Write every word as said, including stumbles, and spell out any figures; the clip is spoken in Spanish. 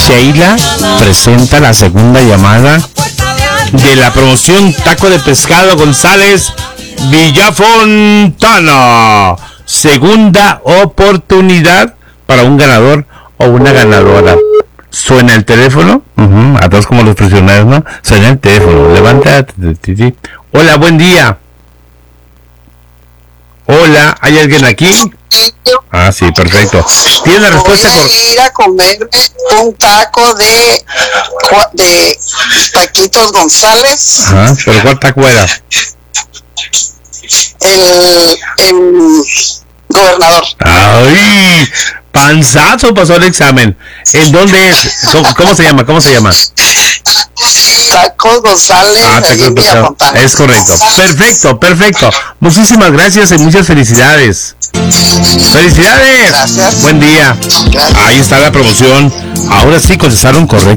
Sheila presenta la segunda llamada de la promoción Taco de Pescado González Villafontana. Segunda oportunidad para un ganador o una ganadora. Suena el teléfono, uh-huh, a todos como los prisioneros, ¿no? Suena el teléfono, levántate. Hola, buen día. Hola, ¿hay alguien aquí? Ah, sí, perfecto. ¿Tiene la respuesta? Voy a ir a comerme un taco de, de Taquitos González. Ajá, ¿pero cuál taco era? El, el gobernador. ¡Ay! Panzazo pasó el examen. ¿En dónde es? ¿Cómo, cómo se llama? ¿Cómo se llama? Tacos González. Ah, Tacos González. Es correcto. Perfecto, perfecto. Muchísimas gracias y muchas felicidades. ¡Felicidades! Gracias. Buen día. Gracias. Ahí está la promoción. Ahora sí contestaron correcto.